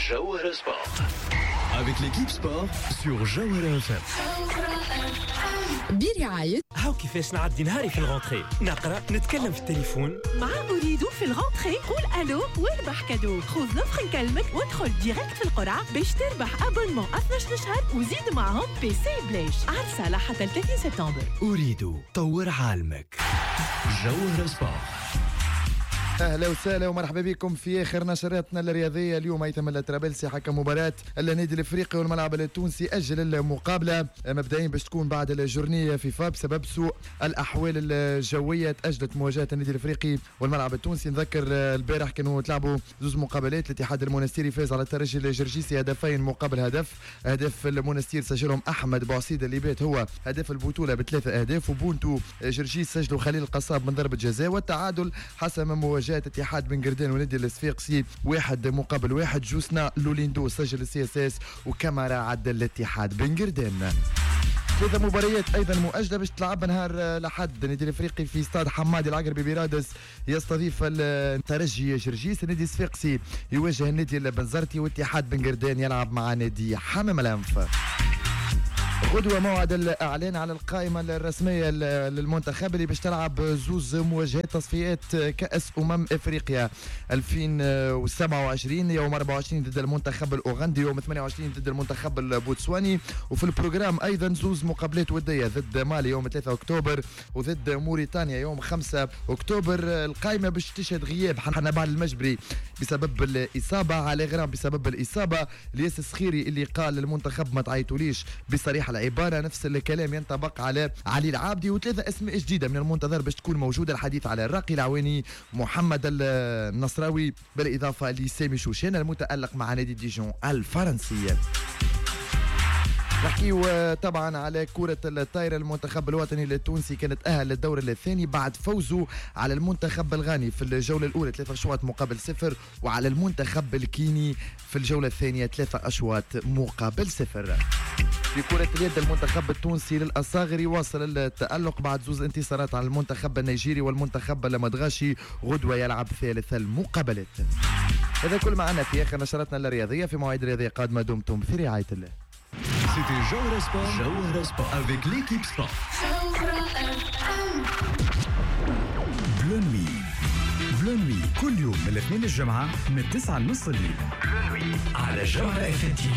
Jawhara Sport. Avec l'équipe sport sur Jawhara FM. برعاية هاو كيفاش نعدي نهاري في الغونتري، نقرأ، نتكلم في التليفون. مع أريد في الغونتري قول ألو واربح كادو. خذ نفخ نكلمك وادخل ديريكت في القرعة باش تربح أبونمون 12 شهر وزيد معهم بي سي بلاش. عرسة حتى 30 سبتمبر. أريد طور عالمك. جوهرة سبورت. اهلا وسهلا ومرحبا بكم في اخر نشراتنا الرياضيه. اليوم هيثم الطرابلسي حكم مباراه النادي الافريقي والملعب التونسي اجل المقابله مبدئيا باش تكون بعد الجورنيه فيفا بسبب سوء الاحوال الجويه. تاجلت مواجهه النادي الافريقي والملعب التونسي. نذكر البارح كانوا تلعبوا زوج مقابلات. الاتحاد المنستيري فاز على الترجي الجرجيسي هدفين مقابل هدف. هدف المنستير سجلهم احمد بوعصيد اللي بات هو هدف البطوله بثلاثه اهداف، وبونتو جرجيس سجلوا خليل القصاب من ضربه جزاء. والتعادل حسم مواجهه اتحاد بن قردان ونادي الصفاقسي 1-1. جوسنا لوليندو سجل السي اس اس وكاميرا عدل الاتحاد بن قردان. ثلاثة مباريات ايضا مؤجله باش تلعب نهار الاحد. النادي الافريقي في استاد حمادي العقربي برادس يستضيف الترجي جرجيس. النادي الصفاقسي يواجه النادي البنزرتي، واتحاد بن قردان يلعب مع نادي حمام الانف. غدوة موعد الإعلان على القائمة الرسمية للمنتخب اللي باش تلعب زوز مواجهات تصفيات كأس أفريقيا 2027. يوم 24 ضد المنتخب الأوغندي، يوم 28 ضد المنتخب البوتسواني. وفي البروجرام أيضا زوز مقابلات ودية ضد مالي يوم 3 أكتوبر وضد موريتانيا يوم 5 أكتوبر. القائمة باش تشهد غياب حنبال المجبري بسبب الإصابة، علي غرام بسبب الإصابة، الياس الصخيري اللي قال للمنتخب ما تعيطوليش بصريح العبارة. نفس الكلام ينطبق على علي العابدي. وثلاثة اسماء جديدة من المنتظر باش تكون موجودة. الحديث على الراقي العواني، محمد النصراوي، بالإضافة لسامي شوشان المتألق مع نادي ديجون الفرنسي. نحكيو طبعا على كرة الطايرة. المنتخب الوطني التونسي كان تأهل للدور الثاني بعد فوزه على المنتخب الغاني في الجولة الأولى 3 أشواط مقابل 0، وعلى المنتخب الكيني في الجولة الثانية 3 أشواط مقابل 0. في كرة اليد المنتخب التونسي للأصاغر يواصل التألق بعد زوز انتصارات على المنتخب النيجيري والمنتخب المدغشي. غدوة يلعب ثالث المقابلات. هذا كل معنا في آخر نشراتنا الرياضية. في مواعيد رياضية قادمة دمتم في رعاية الله. C'était Jawhara Sport. Jawhara Sport avec l'équipe sport. Bleu Nuit. Bleu Nuit كل يوم من الاثنين للجمعة من 9 لنص الليل. Bleu Nuit على Jawhara FM.